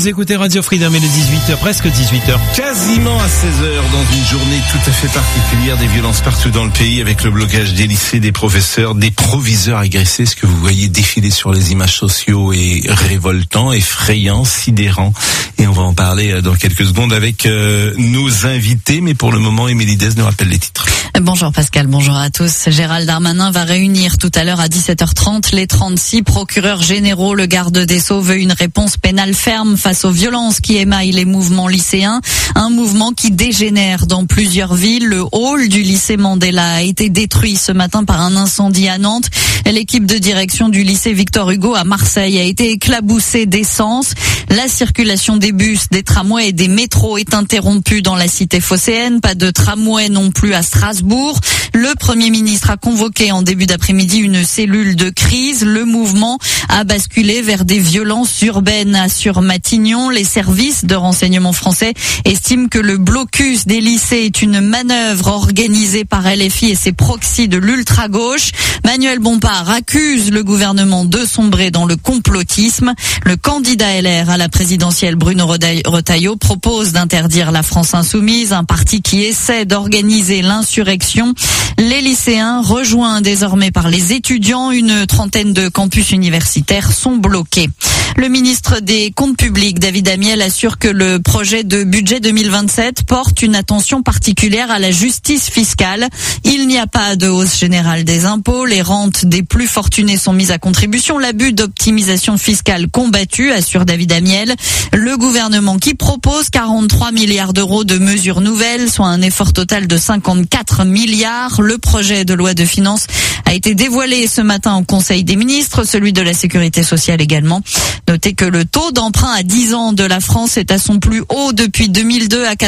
Vous écoutez Radio Freedom, il est 18h, presque 18h. Quasiment à 16h dans une journée tout à fait particulière, des violences partout dans le pays avec le blocage des lycées, des professeurs, des proviseurs agressés. Ce que vous voyez défiler sur les images sociaux est révoltant, effrayant, sidérant. Et on va en parler dans quelques secondes avec nos invités. Mais pour le moment, Émilie Dez nous rappelle les titres. Bonjour Pascal, bonjour à tous. Gérald Darmanin va réunir tout à l'heure à 17h30 les 36 procureurs généraux. Le garde des Sceaux veut une réponse pénale ferme face aux violences qui émaillent les mouvements lycéens. Un mouvement qui dégénère dans plusieurs villes. Le hall du lycée Mandela a été détruit ce matin par un incendie à Nantes. L'équipe de direction du lycée Victor Hugo à Marseille a été éclaboussée d'essence. La circulation des bus, des tramways et des métros est interrompue dans la cité phocéenne. Pas de tramway non plus à Strasbourg. Le Premier ministre a convoqué en début d'après-midi une cellule de crise. Le mouvement a basculé vers des violences urbaines, assure Matignon. Les services de renseignement français estiment que le blocus des lycées est une manœuvre organisée par LFI et ses proxys de l'ultra-gauche. Manuel Bompard accuse le gouvernement de sombrer dans le complotisme. Le candidat LR à la présidentielle, Bruno Retailleau, propose d'interdire la France Insoumise, un parti qui essaie d'organiser l'insurrection. Les lycéens, rejoints désormais par les étudiants, une trentaine de campus universitaires sont bloqués. Le ministre des Comptes publics, David Amiel, assure que le projet de budget 2027 porte une attention particulière à la justice fiscale. Il n'y a pas de hausse générale des impôts. Les rentes des plus fortunés sont mises à contribution. L'abus d'optimisation fiscale combattu, assure David Amiel. Le gouvernement qui propose 43 milliards d'euros de mesures nouvelles, soit un effort total de 54 milliards. Le projet de loi de finances a été dévoilé ce matin au Conseil des ministres, celui de la Sécurité sociale également. Notez que le taux d'emprunt à 10 ans de la France est à son plus haut depuis 2002 à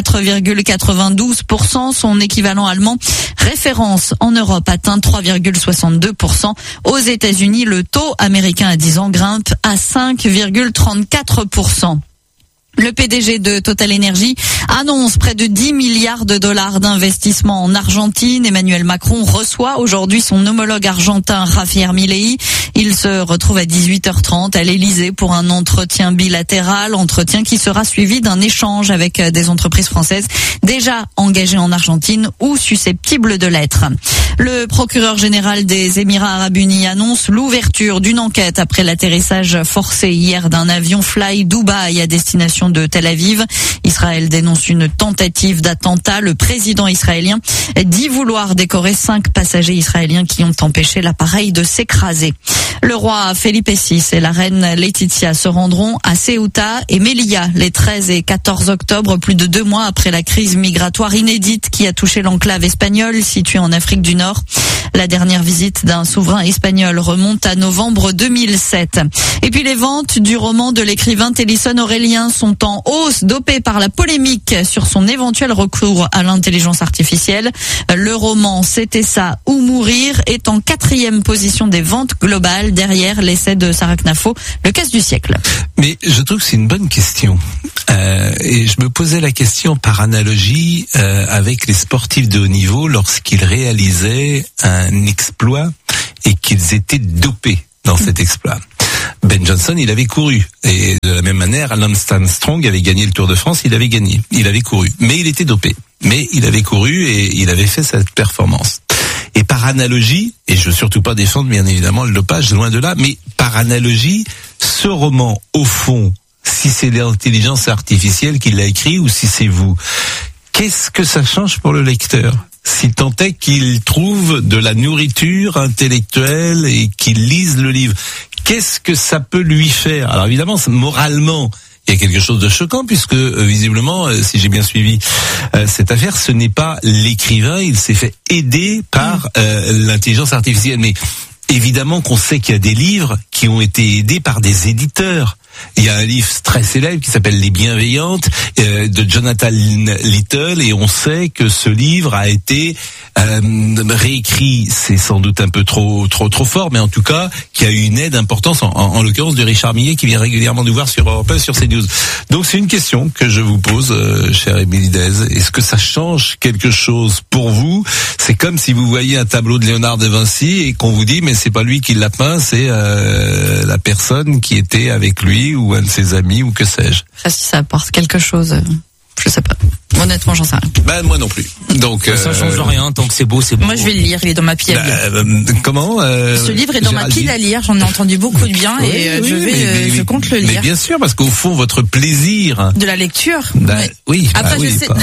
4,92%. Son équivalent allemand, référence en Europe, atteint 3,62%. Aux États-Unis, le taux américain à 10 ans grimpe à 5,34%. Le PDG de Total Energy annonce près de 10 milliards de dollars d'investissement en Argentine. Emmanuel Macron reçoit aujourd'hui son homologue argentin Javier Milei. Il se retrouve à 18h30 à l'Elysée pour un entretien bilatéral, entretien qui sera suivi d'un échange avec des entreprises françaises déjà engagées en Argentine ou susceptibles de l'être. Le procureur général des Émirats Arabes Unis annonce l'ouverture d'une enquête après l'atterrissage forcé hier d'un avion Fly Dubai à destination de Tel Aviv. Israël dénonce une tentative d'attentat. Le président israélien dit vouloir décorer 5 passagers israéliens qui ont empêché l'appareil de s'écraser. Le roi Felipe VI et la reine Laetitia se rendront à Ceuta et Melilla les 13 et 14 octobre, plus de 2 mois après la crise migratoire inédite qui a touché l'enclave espagnole située en Afrique du Nord. La dernière visite d'un souverain espagnol remonte à novembre 2007. Et puis les ventes du roman de l'écrivain Télisson Aurélien sont en hausse, dopées par la polémique sur son éventuel recours à l'intelligence artificielle. Le roman C'était ça ou mourir est en 4e position des ventes globales, derrière l'essai de Sarah Knafo, Le casse du siècle. Mais je trouve que c'est une bonne question. Et je me posais la question par analogie avec les sportifs de haut niveau lorsqu'ils réalisaient un exploit et qu'ils étaient dopés dans cet exploit. Ben Johnson, il avait couru. Et de la même manière, Lance Armstrong avait gagné le Tour de France, il avait gagné. Il avait couru. Mais il était dopé. Mais il avait couru et il avait fait cette performance. Et par analogie, et je veux surtout pas défendre bien évidemment le dopage, loin de là, mais par analogie, ce roman, au fond, si c'est l'intelligence artificielle qui l'a écrit ou si c'est vous, qu'est-ce que ça change pour le lecteur ? Si tant est qu'il trouve de la nourriture intellectuelle et qu'il lise le livre, qu'est-ce que ça peut lui faire ? Alors évidemment, moralement, il y a quelque chose de choquant puisque visiblement, si j'ai bien suivi cette affaire, ce n'est pas l'écrivain, il s'est fait aider par l'intelligence artificielle. Mais évidemment qu'on sait qu'il y a des livres qui ont été aidés par des éditeurs. Il y a un livre très célèbre qui s'appelle Les Bienveillantes de Jonathan Little et on sait que ce livre a été réécrit, c'est sans doute un peu trop fort, mais en tout cas qui a eu une aide importante en l'occurrence de Richard Millet qui vient régulièrement nous voir sur Europe 1, sur CNews. Donc c'est une question que je vous pose, chère Émilie Dez. Est-ce que ça change quelque chose pour vous ? C'est comme si vous voyez un tableau de Léonard de Vinci et qu'on vous dit mais c'est pas lui qui l'a peint, c'est la personne qui était avec lui lui ou un de ses amis ou que sais-je. Après, si ça apporte quelque chose, je sais pas. Honnêtement, j'en sais rien. Ben moi non plus. Donc ça change rien, tant que c'est beau, c'est beau. Moi, je vais le lire, il est dans ma pile à lire. Comment Ce livre est dans ma pile à lire, j'en ai entendu beaucoup de bien et je compte le lire. Mais bien sûr, parce qu'au fond, votre plaisir de la lecture. Oui. Après, je sais.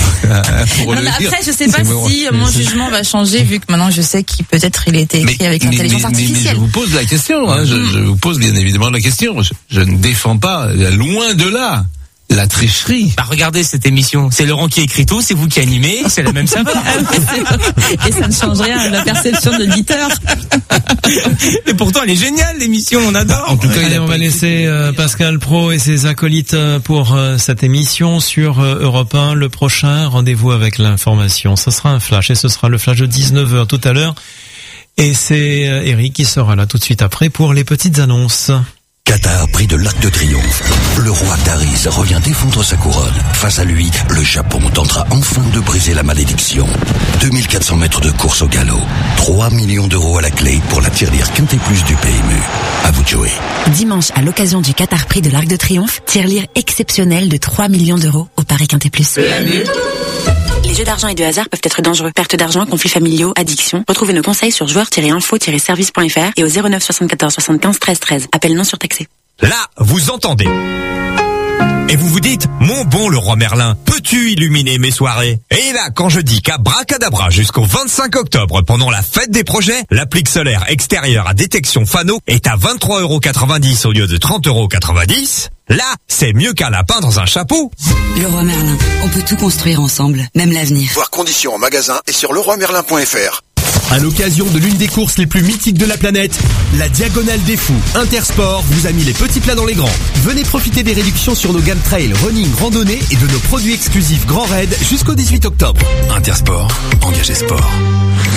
Après, je sais pas si mon jugement va changer vu que maintenant je sais qu'il peut-être il a été écrit avec l'intelligence artificielle. Mais je vous pose la question. Hein, je vous pose bien évidemment la question. Je ne défends pas, loin de là, la tricherie. Bah regardez cette émission, c'est Laurent qui écrit tout, c'est vous qui animez, c'est la même saveur. Et ça ne change rien à la perception de l'auditeur. Et pourtant elle est géniale l'émission, on adore. En tout cas, allez, on va laisser Pascal Praud et ses acolytes pour cette émission sur Europe 1. Le prochain rendez-vous avec l'information, ce sera un flash et ce sera le flash de 19h tout à l'heure. Et c'est Eric qui sera là tout de suite après pour les petites annonces. Qatar, prix de l'Arc de Triomphe. Le roi Tariz revient défendre sa couronne. Face à lui, le Japon tentera enfin de briser la malédiction. 2400 mètres de course au galop. 3 millions d'euros à la clé pour la tirelire Quintet Plus du PMU. À vous de jouer. Dimanche, à l'occasion du Qatar Prix de l'Arc de Triomphe, tirelire exceptionnelle de 3 millions d'euros au Paris Quintet Plus. PMU. Les jeux d'argent et de hasard peuvent être dangereux. Perte d'argent, conflits familiaux, addiction. Retrouvez nos conseils sur joueurs-info-service.fr et au 09 74 75 13 13. Appel non surtaxé. Là, vous entendez. Et vous vous dites, mon bon le roi Merlin, peux-tu illuminer mes soirées? Et là, quand je dis qu'abracadabra jusqu'au 25 octobre, pendant la fête des projets, l'applique solaire extérieure à détection Fano est à 23,90€ au lieu de 30,90€. Là, c'est mieux qu'un lapin dans un chapeau. Le roi Merlin, on peut tout construire ensemble, même l'avenir. Voir conditions en magasin et sur leroymerlin.fr. À l'occasion de l'une des courses les plus mythiques de la planète, la Diagonale des Fous Intersport vous a mis les petits plats dans les grands. Venez profiter des réductions sur nos gammes trail, running, randonnée et de nos produits exclusifs Grand Raid jusqu'au 18 octobre. Intersport, engagé sport.